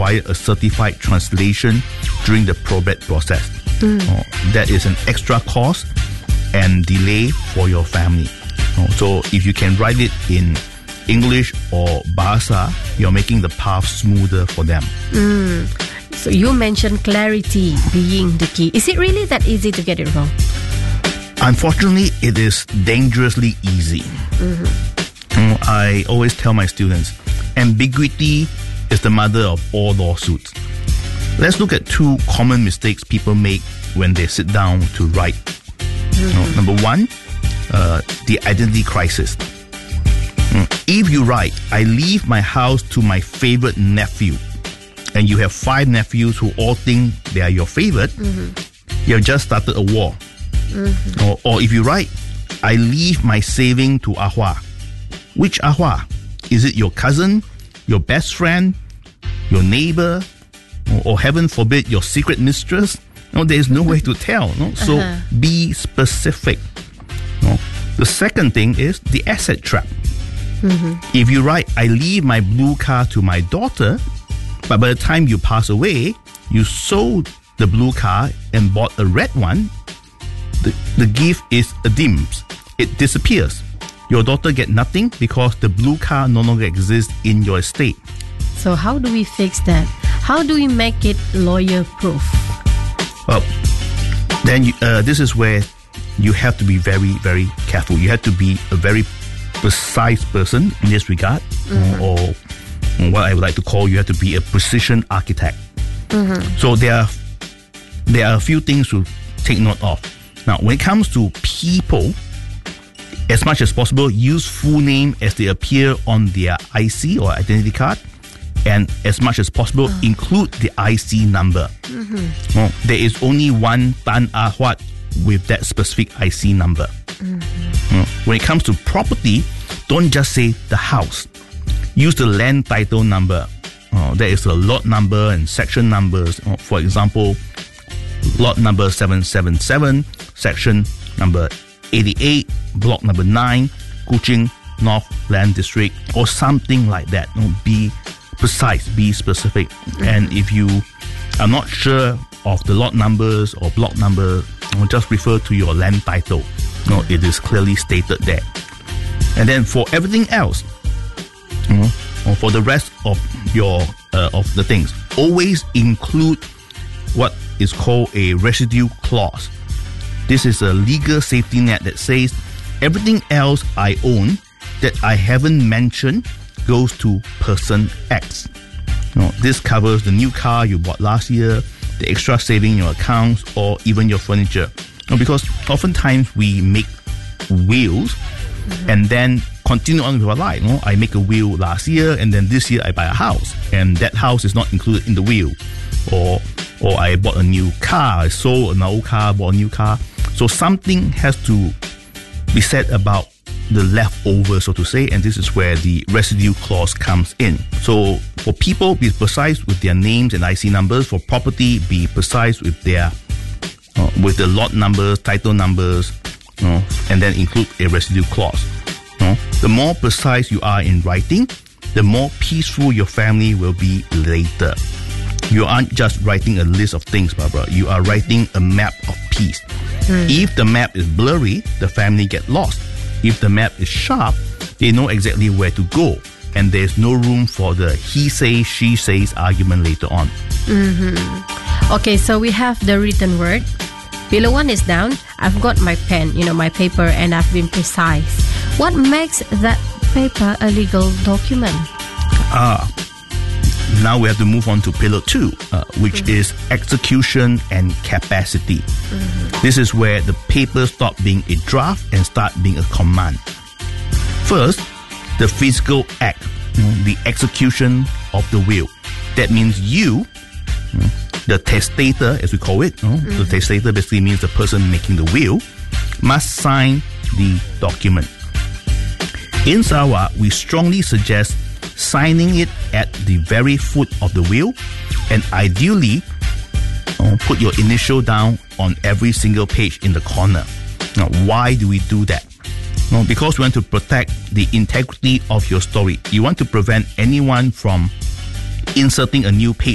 require a certified translation during the probate process. That is an extra cost and delay for your family. So if you can write it in English or Bahasa, you're making the path smoother for them. So you mentioned clarity being the key. Is it really that easy to get it wrong? Unfortunately, it is dangerously easy. I always tell my students, ambiguity is the mother of all lawsuits. Let's look at two common mistakes people make when they sit down to write. Number one, the identity crisis. If you write, I leave my house to my favorite nephew, and you have 5 nephews who all think they are your favorite, you have just started a war. Or if you write, I leave my saving to Ahua. Which Ahua? Is it your cousin, your best friend, your neighbor, or heaven forbid, your secret mistress? No, there is no way to tell. No? So be specific. No? The second thing is the asset trap. If you write, I leave my blue car to my daughter, but by the time you pass away, you sold the blue car and bought a red one, the gift is a dims. It disappears. Your daughter get nothing because the blue car no longer exists in your estate. So how do we fix that? How do we make it lawyer-proof? Well, then this is where you have to be very, very careful. You have to be a very precise person in this regard, or what I would like to call, you have to be a precision architect. So there are a few things to take note of. Now, when it comes to people, as much as possible, use full name as they appear on their IC or identity card, and as much as possible, include the IC number. There is only one Tan Ah Huat with that specific IC number. When it comes to property, don't just say the house. Use the land title number. There is a lot number and section numbers. For example, lot number 777, section number 88, block number 9, Kuching North Land District, or something like that. Be precise, be specific. And if you are not sure of the lot numbers or block number, just refer to your land title. It is clearly stated there. And then for everything else, or for the rest of your of the things, always include what is called a residue clause. This is a legal safety net that says everything else I own that I haven't mentioned goes to person X. This covers the new car you bought last year, the extra saving in your accounts, or even your furniture. Because oftentimes we make wills and then continue on with our life. I make a will last year, and then this year I buy a house, and that house is not included in the will. Or I bought a new car, I sold an old car, bought a new car. So something has to be said about the leftover, so to say, and this is where the residue clause comes in. So for people, be precise with their names and IC numbers. For property, be precise with their with the lot numbers, title numbers, and then include a residue clause. The more precise you are in writing, the more peaceful your family will be later. You aren't just writing a list of things, Barbara. You are writing a map of peace. If the map is blurry, the family get lost. If the map is sharp, they know exactly where to go, and there's no room for the he says, she says argument later on. Okay, so we have the written word. Below one is down. I've got my pen, my paper, and I've been precise. What makes that paper a legal document? Now we have to move on to pillar 2, which is execution and capacity. This is where the paper stop being a draft and start being a command. First, the physical act, the execution of the will. That means you, the testator, as we call it, the testator basically means the person making the will, must sign the document. In Sarawak, we strongly suggest signing it at the very foot of the will, and ideally put your initial down on every single page in the corner. Now, why do we do that? Because we want to protect the integrity of your story. You want to prevent anyone from inserting a new page